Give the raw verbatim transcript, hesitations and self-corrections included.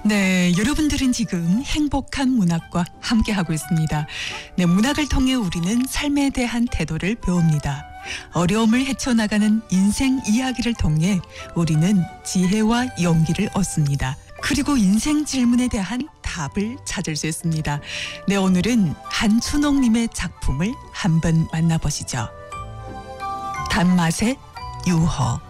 네, 여러분들은 지금 행복한 문학과 함께하고 있습니다. 네, 문학을 통해 우리는 삶에 대한 태도를 배웁니다. 어려움을 헤쳐나가는 인생 이야기를 통해 우리는 지혜와 용기를 얻습니다. 그리고 인생 질문에 대한 답을 찾을 수 있습니다. 네, 오늘은 한춘옥님의 작품을 한번 만나보시죠. 단맛의 유허.